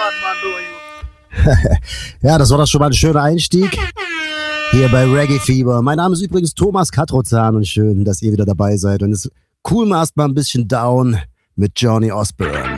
Ja, das war doch schon mal ein schöner Einstieg hier bei Reggae Fieber. Mein Name ist übrigens Thomas Katrozan und schön, dass ihr wieder dabei seid. Und es cool mal erstmal ein bisschen down mit Johnny Osbourne.